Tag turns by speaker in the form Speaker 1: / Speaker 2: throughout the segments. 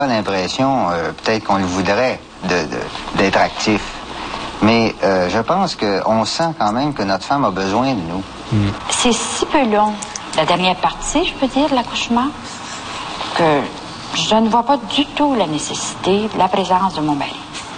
Speaker 1: l'impression, peut-être qu'on le voudrait, d'être actif. Mais je pense qu'on sent quand même que notre femme a besoin de nous.
Speaker 2: C'est si peu long, la dernière partie, je peux dire, de l'accouchement, que je ne vois pas du tout la nécessité de la présence de mon mari.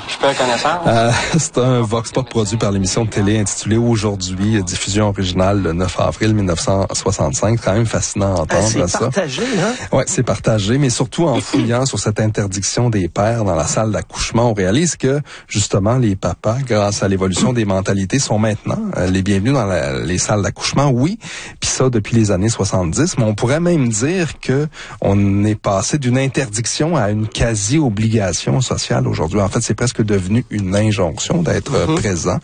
Speaker 3: C'est un vox pop produit par l'émission de télé intitulée Aujourd'hui, diffusion originale le 9 avril 1965. C'est quand même fascinant à entendre
Speaker 4: c'est
Speaker 3: ça.
Speaker 4: C'est partagé, hein?
Speaker 3: Ouais, c'est partagé, mais surtout en fouillant sur cette interdiction des pères dans la salle d'accouchement, on réalise que, justement, les papas, grâce à l'évolution des mentalités, sont maintenant les bienvenus dans les salles d'accouchement, oui, puis ça depuis les années 70, mais on pourrait même dire que on est passé d'une interdiction à une quasi-obligation sociale aujourd'hui. En fait, c'est presque devenu une injonction d'être présent.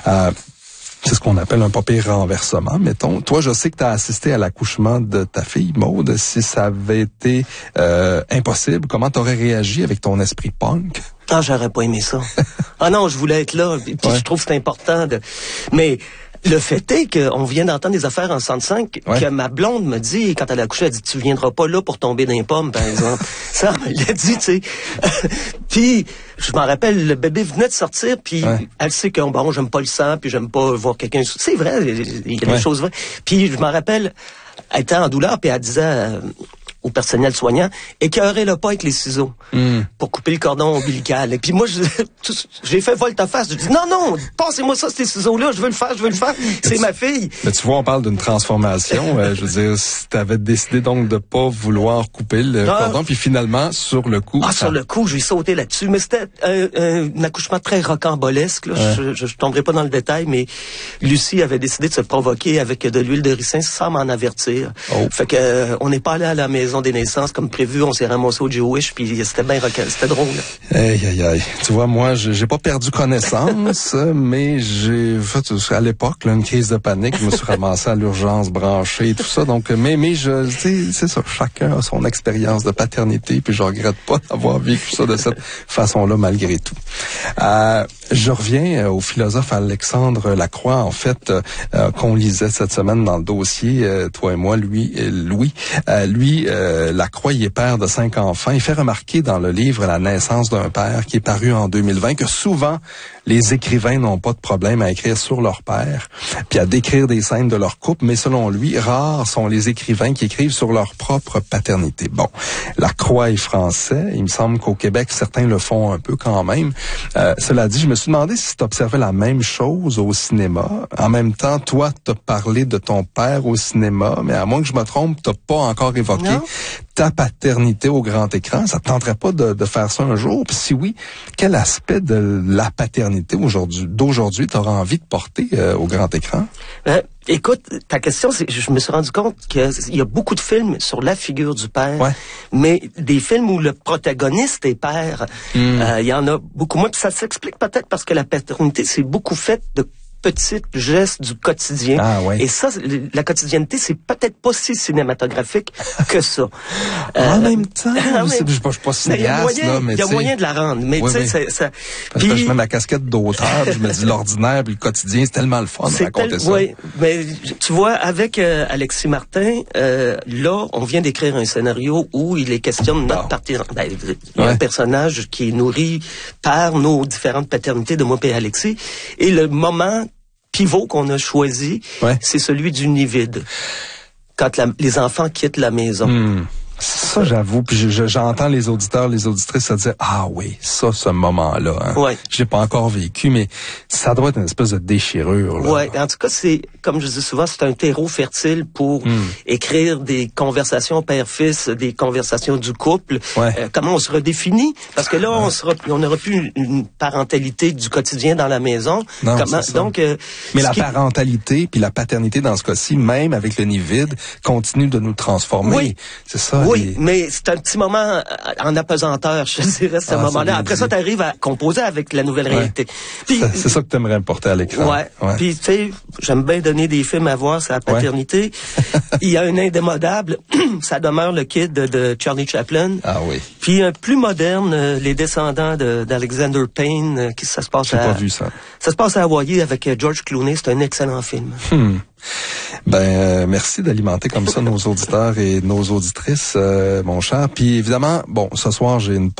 Speaker 3: C'est ce qu'on appelle un pas pire renversement, mettons. Toi, je sais que tu as assisté à l'accouchement de ta fille, Maude. Si ça avait été impossible, comment t'aurais réagi avec ton esprit punk?
Speaker 4: Ah, j'aurais pas aimé ça. Ah non, je voulais être là. Puis je trouve que c'est important de... Mais... Le fait est qu'on vient d'entendre des affaires en 65 que ma blonde me dit, quand elle a accouché, elle dit, tu viendras pas là pour tomber dans les pommes, par exemple. Ça, elle l'a dit, tu sais. Puis, je m'en rappelle, le bébé venait de sortir, puis elle sait que, bon, j'aime pas le sang, puis j'aime pas voir quelqu'un... C'est vrai, il y a des choses vraies. Puis, je m'en rappelle, elle était en douleur, puis elle disait... au personnel soignant, écœurez-le pas avec les ciseaux pour couper le cordon ombilical. Et puis moi, j'ai fait volte-face. J'ai dit, non, passez-moi ça, ces ciseaux-là, je veux le faire. C'est ma fille.
Speaker 3: Mais tu vois, on parle d'une transformation. Je veux dire, si t'avais décidé donc de pas vouloir couper le cordon, puis finalement, sur le coup...
Speaker 4: sur le coup, j'ai sauté là-dessus. Mais c'était un accouchement très rocambolesque. Là. Je tomberai pas dans le détail, mais Lucie avait décidé de se provoquer avec de l'huile de ricin sans m'en avertir. Fait que on n'est pas allé à la maison des naissances comme prévu, on s'est ramassé au Jewish, puis c'était bien c'était drôle.
Speaker 3: Aïe. Tu vois, moi, j'ai pas perdu connaissance, mais j'ai fait, à l'époque, là, une crise de panique, je me suis ramassé à l'urgence branchée et tout ça, donc, mais c'est ça, chacun a son expérience de paternité, puis je regrette pas d'avoir vécu ça de cette façon-là, malgré tout. Je reviens au philosophe Alexandre Lacroix, en fait, qu'on lisait cette semaine dans le dossier, toi et moi, Louis, Lacroix, il est père de 5 enfants. Il fait remarquer dans le livre La naissance d'un père, qui est paru en 2020, que souvent, les écrivains n'ont pas de problème à écrire sur leur père, puis à décrire des scènes de leur couple, mais selon lui, rares sont les écrivains qui écrivent sur leur propre paternité. Bon, Lacroix est français. Il me semble qu'au Québec, certains le font un peu quand même. Cela dit, je me suis demandé si tu observais la même chose au cinéma. En même temps, toi, tu as parlé de ton père au cinéma, mais à moins que je me trompe, tu n'as pas encore évoqué ta paternité au grand écran. Ça te tenterait pas de faire ça un jour? Puis si oui, quel aspect de la paternité d'aujourd'hui t'auras envie de porter au grand écran?
Speaker 4: Écoute, ta question, je me suis rendu compte qu'il y a beaucoup de films sur la figure du père, mais des films où le protagoniste est père, il y en a beaucoup moins. Puis ça s'explique peut-être parce que la paternité, c'est beaucoup fait de petits gestes du quotidien. Et ça, la quotidienneté, c'est peut-être pas si cinématographique que ça.
Speaker 3: En même temps, je suis pas cinéaste, mais il
Speaker 4: y a moyen de la rendre. Mais tu sais, ça.
Speaker 3: Parce que je mets ma casquette d'auteur, je me dis l'ordinaire, puis le quotidien, c'est tellement le fun de raconter ça.
Speaker 4: Oui, mais tu vois, avec Alexis Martin, là, on vient d'écrire un scénario où il est question de notre partie. Il y a un personnage qui est nourri par nos différentes paternités de moi et Alexis, et le moment pivot qu'on a choisi, c'est celui du nid vide. Quand les enfants quittent la maison.
Speaker 3: Ça, j'avoue, puis j'entends les auditeurs, les auditrices se dire, ah oui, ça, ce moment-là, hein. Je l'ai pas encore vécu, mais ça doit être une espèce de déchirure, là.
Speaker 4: Ouais, en tout cas, c'est, comme je dis souvent, c'est un terreau fertile pour écrire des conversations père-fils, des conversations du couple. Comment on se redéfinit? Parce que là, on n'aura plus une parentalité du quotidien dans la maison.
Speaker 3: Non, donc, mais la parentalité puis la paternité, dans ce cas-ci, même avec le nid vide, continue de nous transformer. C'est ça.
Speaker 4: Oui, mais c'est un petit moment en apesanteur, je dirais, ce moment-là. Après ça, tu arrives à composer avec la nouvelle réalité. Puis,
Speaker 3: c'est ça que tu aimerais porter à l'écran.
Speaker 4: Puis, tu sais, j'aime bien donner des films à voir sur la paternité. Il y a un indémodable, Ça demeure le Kid de Charlie Chaplin. Puis un plus moderne, Les Descendants d'Alexander Payne, ça se passe
Speaker 3: J'ai pas vu ça.
Speaker 4: Ça se passe à Hawaii avec George Clooney. C'est un excellent film.
Speaker 3: Ben, merci d'alimenter comme ça nos auditeurs et nos auditrices, mon cher. Puis évidemment, bon, ce soir, j'ai une